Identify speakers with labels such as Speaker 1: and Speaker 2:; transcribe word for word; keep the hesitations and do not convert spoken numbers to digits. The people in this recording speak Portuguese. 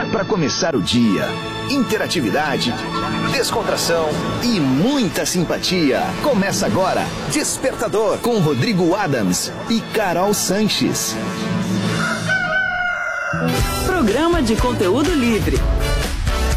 Speaker 1: para começar o dia. Interatividade, descontração e muita simpatia. Começa agora Despertador com Rodrigo Adams e Carol Sanches.
Speaker 2: Programa de conteúdo livre,